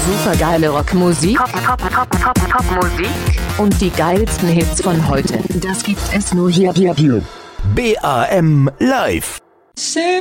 Supergeile Rockmusik, Popmusik und die geilsten Hits von heute. Das gibt es nur hier. BAM Live. Say